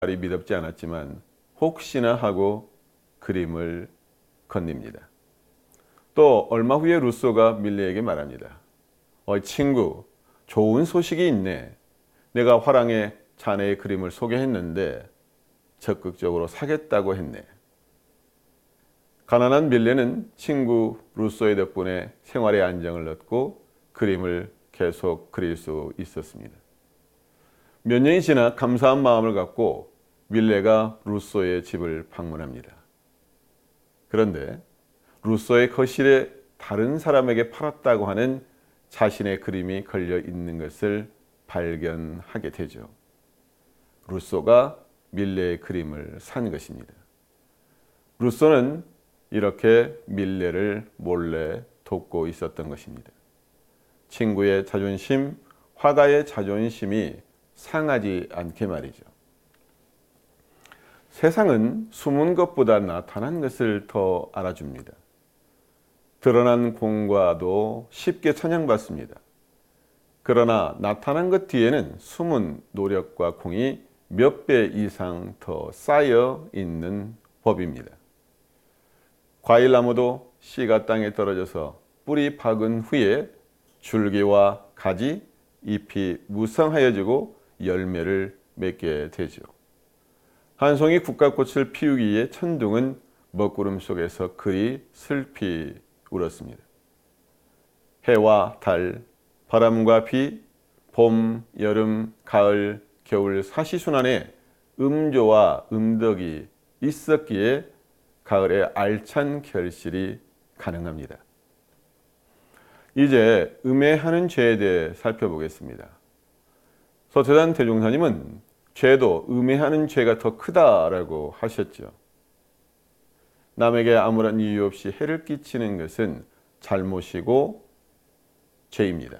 말이 미덥지 않았지만 혹시나 하고 그림을 건넵니다. 또 얼마 후에 루소가 밀레에게 말합니다. 친구, 좋은 소식이 있네. 내가 화랑에 자네의 그림을 소개했는데 적극적으로 사겠다고 했네. 가난한 밀레는 친구 루소의 덕분에 생활의 안정을 얻고 그림을 계속 그릴 수 있었습니다. 몇 년이 지나 감사한 마음을 갖고 밀레가 루소의 집을 방문합니다. 그런데 루소의 거실에 다른 사람에게 팔았다고 하는 자신의 그림이 걸려 있는 것을 발견하게 되죠. 루소가 밀레의 그림을 산 것입니다. 루소는 이렇게 밀레를 몰래 돕고 있었던 것입니다. 친구의 자존심, 화가의 자존심이 상하지 않게 말이죠. 세상은 숨은 것보다 나타난 것을 더 알아줍니다. 드러난 공과도 쉽게 찬양받습니다. 그러나 나타난 것 뒤에는 숨은 노력과 공이 몇 배 이상 더 쌓여 있는 법입니다. 과일나무도 씨가 땅에 떨어져서 뿌리 박은 후에 줄기와 가지, 잎이 무성하여지고 열매를 맺게 되죠. 한 송이 국화꽃을 피우기 위해 천둥은 먹구름 속에서 그리 슬피 울었습니다. 해와 달, 바람과 비, 봄, 여름, 가을, 겨울 사시순환에 음조와 음덕이 있었기에 가을에 알찬 결실이 가능합니다. 이제 음해하는 죄에 대해 살펴보겠습니다. 서재단 대종사님은 죄도 음해하는 죄가 더 크다라고 하셨죠. 남에게 아무런 이유 없이 해를 끼치는 것은 잘못이고 죄입니다.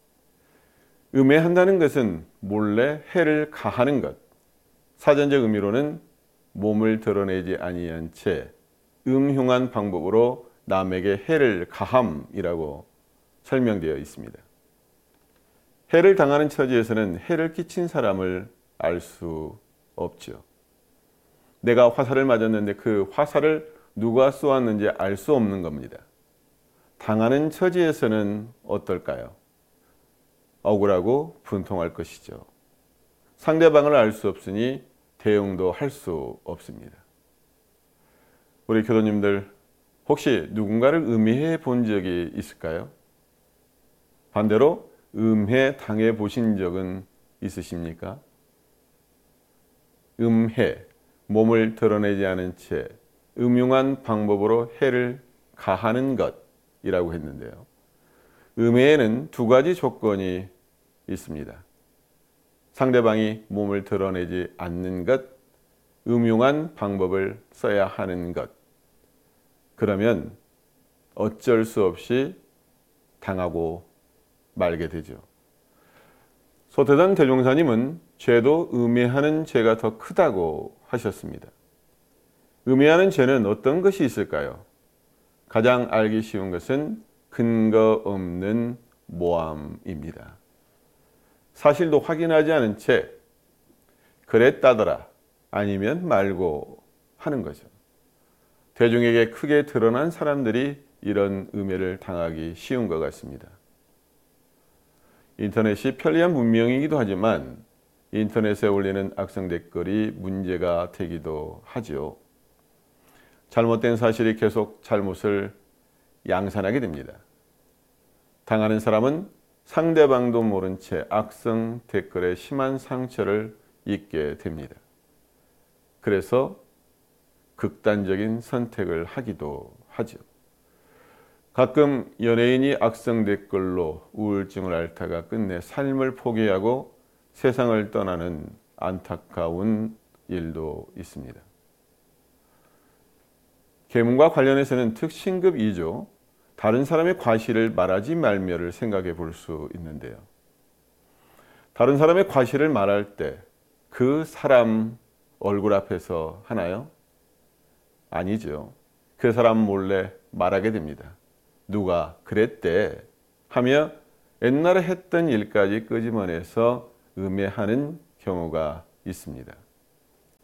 음해한다는 것은 몰래 해를 가하는 것. 사전적 의미로는 몸을 드러내지 아니한 채 음흉한 방법으로 남에게 해를 가함이라고 설명되어 있습니다. 해를 당하는 처지에서는 해를 끼친 사람을 알 수 없죠. 내가 화살을 맞았는데 그 화살을 누가 쏘았는지 알 수 없는 겁니다. 당하는 처지에서는 어떨까요? 억울하고 분통할 것이죠. 상대방을 알 수 없으니 대응도 할 수 없습니다. 우리 교도님들 혹시 누군가를 음해해 본 적이 있을까요? 반대로 음해 당해 보신 적은 있으십니까? 음해, 몸을 드러내지 않은 채 음흉한 방법으로 해를 가하는 것이라고 했는데요. 음해에는 두 가지 조건이 있습니다. 상대방이 몸을 드러내지 않는 것, 음흉한 방법을 써야 하는 것. 그러면 어쩔 수 없이 당하고 말게 되죠. 소태단 대종사님은 죄도 음해하는 죄가 더 크다고 하셨습니다. 음해하는 죄는 어떤 것이 있을까요? 가장 알기 쉬운 것은 근거 없는 모함입니다. 사실도 확인하지 않은 채 그랬다더라 아니면 말고 하는 거죠. 대중에게 크게 드러난 사람들이 이런 음해를 당하기 쉬운 것 같습니다. 인터넷이 편리한 문명이기도 하지만 인터넷에 올리는 악성 댓글이 문제가 되기도 하죠. 잘못된 사실이 계속 잘못을 양산하게 됩니다. 당하는 사람은 상대방도 모른 채 악성 댓글에 심한 상처를 입게 됩니다. 그래서 극단적인 선택을 하기도 하죠. 가끔 연예인이 악성 댓글로 우울증을 앓다가 끝내 삶을 포기하고 세상을 떠나는 안타까운 일도 있습니다. 계문과 관련해서는 특신급 2조 다른 사람의 과실을 말하지 말며를 생각해 볼 수 있는데요. 다른 사람의 과실을 말할 때 그 사람 얼굴 앞에서 하나요? 아니죠. 그 사람 몰래 말하게 됩니다. 누가 그랬대 하며 옛날에 했던 일까지 끄집어내서 음해하는 경우가 있습니다.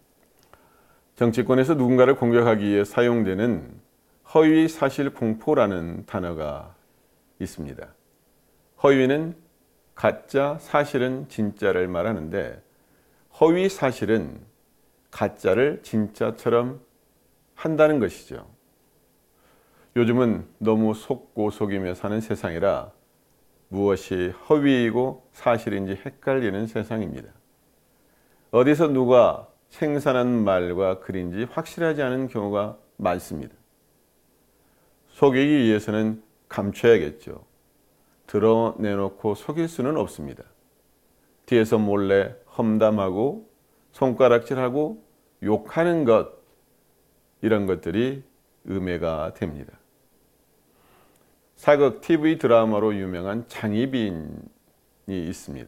정치권에서 누군가를 공격하기 위해 사용되는 허위 사실 공포라는 단어가 있습니다. 허위는 가짜, 사실은 진짜를 말하는데 허위 사실은 가짜를 진짜처럼 한다는 것이죠. 요즘은 너무 속고 속이며 사는 세상이라 무엇이 허위이고 사실인지 헷갈리는 세상입니다. 어디서 누가 생산한 말과 글인지 확실하지 않은 경우가 많습니다. 속이기 위해서는 감춰야겠죠. 드러내놓고 속일 수는 없습니다. 뒤에서 몰래 험담하고 손가락질하고 욕하는 것, 이런 것들이 음해가 됩니다. 사극 TV 드라마로 유명한 장희빈이 있습니다.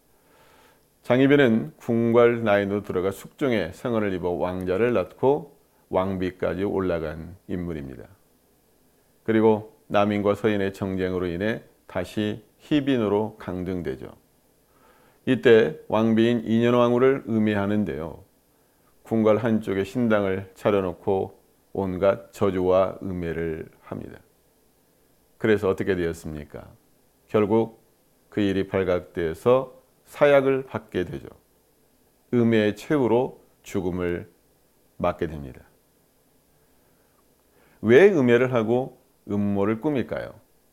장희빈은 궁궐 나이로 들어가 숙종의 성을 입어 왕자를 낳고 왕비까지 올라간 인물입니다. 그리고 남인과 서인의 정쟁으로 인해 다시 희빈으로 강등되죠. 이때 왕비인 인현왕후를 음해하는데요. 궁궐 한쪽에 신당을 차려놓고 온갖 저주와 음해를 합니다. 그래서 어떻게 되었습니까? 결국 그 일이 발각돼서 사약을 받게 되죠. 음해의 최후로 죽음을 맞게 됩니다. 왜 음해를 하고 음모를 꾸밀까요?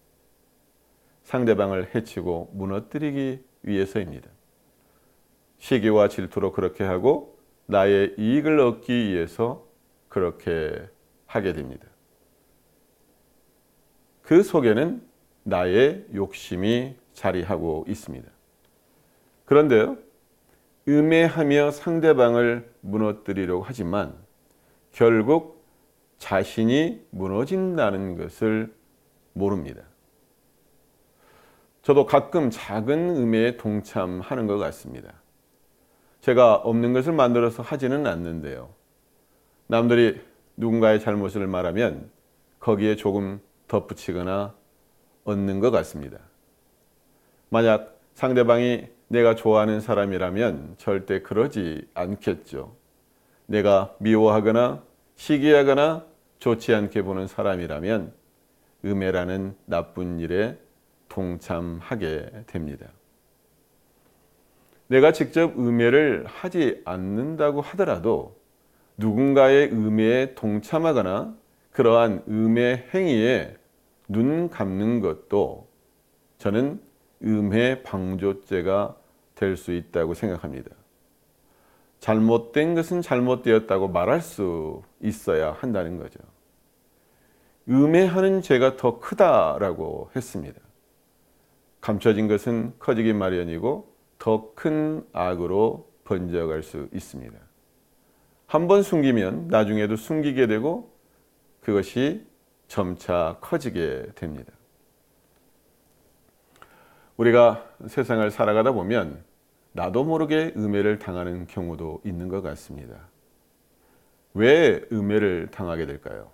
상대방을 해치고 무너뜨리기 위해서입니다. 시기와 질투로 그렇게 하고 나의 이익을 얻기 위해서 그렇게 하게 됩니다. 그 속에는 나의 욕심이 자리하고 있습니다. 그런데요, 음해하며 상대방을 무너뜨리려고 하지만 결국 자신이 무너진다는 것을 모릅니다. 저도 가끔 작은 음해에 동참하는 것 같습니다. 제가 없는 것을 만들어서 하지는 않는데요. 남들이 누군가의 잘못을 말하면 거기에 조금 덧붙이거나 얻는 것 같습니다. 만약 상대방이 내가 좋아하는 사람이라면 절대 그러지 않겠죠. 내가 미워하거나 시기하거나 좋지 않게 보는 사람이라면 음해라는 나쁜 일에 동참하게 됩니다. 내가 직접 음해를 하지 않는다고 하더라도 누군가의 음해에 동참하거나 그러한 음해 행위에 눈 감는 것도 저는 음해 방조죄가 될 수 있다고 생각합니다. 잘못된 것은 잘못되었다고 말할 수 있어야 한다는 거죠. 음해하는 죄가 더 크다라고 했습니다. 감춰진 것은 커지기 마련이고 더 큰 악으로 번져갈 수 있습니다. 한번 숨기면 나중에도 숨기게 되고 그것이 점차 커지게 됩니다. 우리가 세상을 살아가다 보면 나도 모르게 음해를 당하는 경우도 있는 것 같습니다. 왜 음해를 당하게 될까요?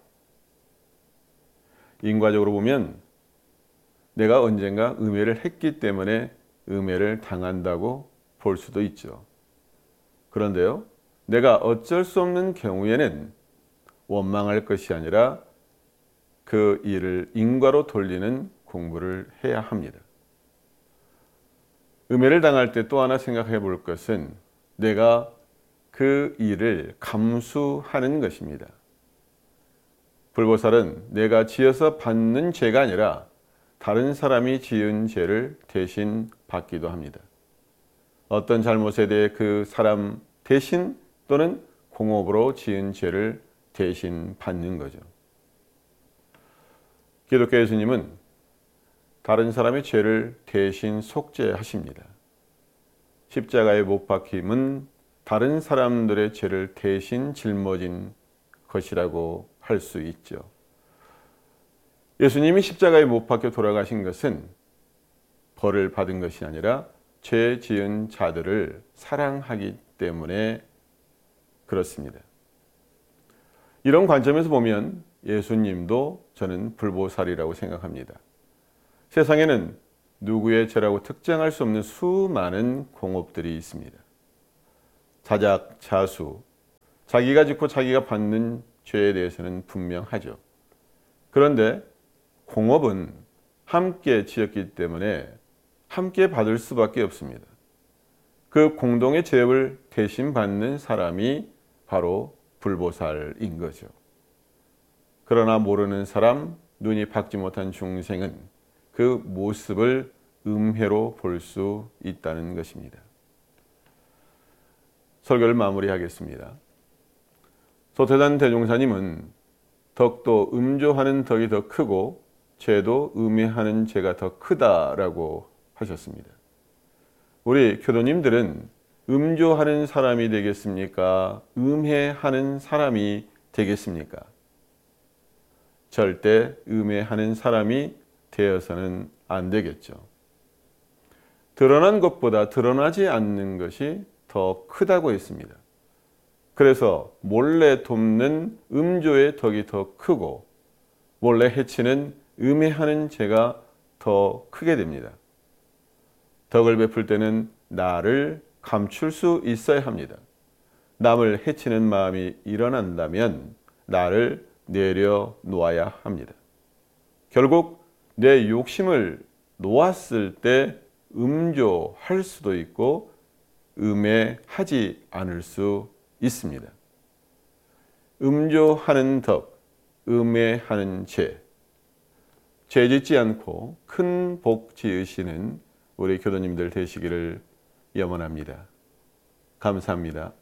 인과적으로 보면 내가 언젠가 음해를 했기 때문에 음해를 당한다고 볼 수도 있죠. 그런데요, 내가 어쩔 수 없는 경우에는 원망할 것이 아니라 그 일을 인과로 돌리는 공부를 해야 합니다. 음해를 당할 때 또 하나 생각해 볼 것은 내가 그 일을 감수하는 것입니다. 불보살은 내가 지어서 받는 죄가 아니라 다른 사람이 지은 죄를 대신 받기도 합니다. 어떤 잘못에 대해 그 사람 대신 또는 공업으로 지은 죄를 대신 받는 거죠. 기독교 예수님은 다른 사람의 죄를 대신 속죄하십니다. 십자가에 못 박힘은 다른 사람들의 죄를 대신 짊어진 것이라고 할 수 있죠. 예수님이 십자가에 못 박혀 돌아가신 것은 벌을 받은 것이 아니라 죄 지은 자들을 사랑하기 때문에 그렇습니다. 이런 관점에서 보면 예수님도 저는 불보살이라고 생각합니다. 세상에는 누구의 죄라고 특정할 수 없는 수많은 공업들이 있습니다. 자작자수, 자기가 짓고 자기가 받는 죄에 대해서는 분명하죠. 그런데 공업은 함께 지었기 때문에 함께 받을 수밖에 없습니다. 그 공동의 죄를 대신 받는 사람이 바로 불보살인 거죠. 그러나 모르는 사람, 눈이 밝지 못한 중생은 그 모습을 음해로 볼 수 있다는 것입니다. 설교를 마무리하겠습니다. 소태단 대종사님은 덕도 음조하는 덕이 더 크고 죄도 음해하는 죄가 더 크다라고 하셨습니다. 우리 교도님들은 음조하는 사람이 되겠습니까? 음해하는 사람이 되겠습니까? 절대 음해하는 사람이 되어서는 안 되겠죠. 드러난 것보다 드러나지 않는 것이 더 크다고 했습니다. 그래서 몰래 돕는 음조의 덕이 더 크고 몰래 해치는 음해하는 죄가 더 크게 됩니다. 덕을 베풀 때는 나를 감출 수 있어야 합니다. 남을 해치는 마음이 일어난다면 나를 내려놓아야 합니다. 결국 내 욕심을 놓았을 때 음조할 수도 있고 음해하지 않을 수 있습니다. 음조하는 덕, 음해하는 죄, 죄짓지 않고 큰 복 지으시는 우리 교도님들 되시기를 염원합니다. 감사합니다.